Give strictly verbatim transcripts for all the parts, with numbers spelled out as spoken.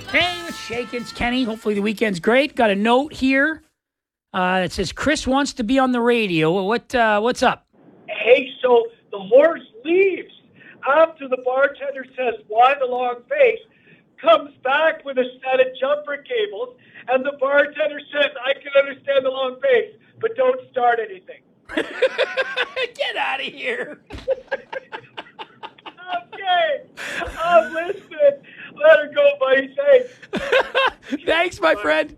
Hey, it's Shakens, Kenny. Hopefully the weekend's great. Got a note here uh, that says Chris wants to be on the radio. What uh, what's up? Hey, so the horse leaves after the bartender says, "Why the long face?" Comes back with a set of jumper cables, and the bartender says, "I can understand the long face, but don't start anything." Get out of here. Okay, I'm listening. Let her go, buddy. Thanks. Thanks, my friend.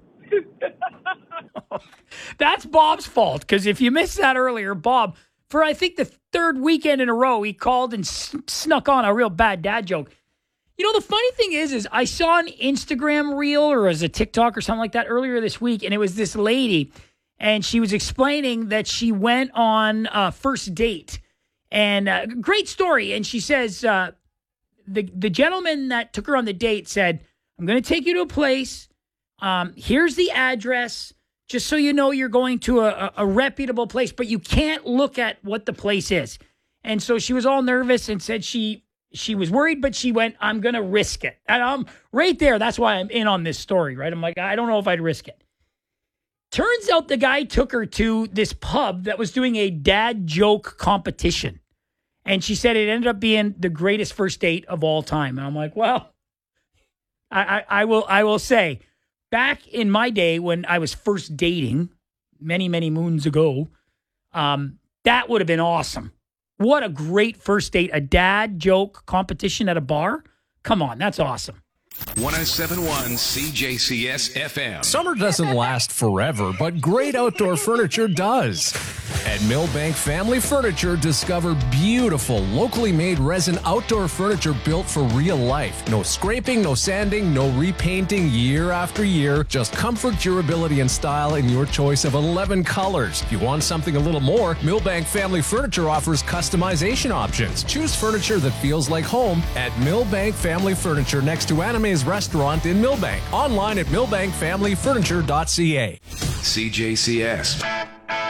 That's Bob's fault, because if you missed that earlier, Bob, for I think the third weekend in a row, he called and s- snuck on a real bad dad joke. You know, the funny thing is, is I saw an Instagram reel or as a TikTok or something like that earlier this week, and it was this lady, and she was explaining that she went on a first date. And uh, great story. And she says, uh, the, the gentleman that took her on the date said, "I'm going to take you to a place. Um, here's the address, just so you know you're going to a, a, a reputable place, but you can't look at what the place is." And so she was all nervous and said she she was worried, but she went, "I'm going to risk it." And I'm right there. That's why I'm in on this story, right? I'm like, I don't know if I'd risk it. Turns out the guy took her to this pub that was doing a dad joke competition. And she said it ended up being the greatest first date of all time. And I'm like, well, I, I, I will I will say, back in my day when I was first dating, many, many moons ago, um, that would have been awesome. What a great first date. A dad joke competition at a bar. Come on, that's awesome. one oh seven point one C J C S F M. Summer doesn't last forever, but great outdoor furniture does. At Millbank Family Furniture, discover beautiful, locally made resin outdoor furniture built for real life. No scraping, no sanding, no repainting year after year. Just comfort, durability, and style in your choice of eleven colors. If you want something a little more, Millbank Family Furniture offers customization options. Choose furniture that feels like home at Millbank Family Furniture next to Anime's Restaurant in Millbank. Online at millbank family furniture dot c a. C J C S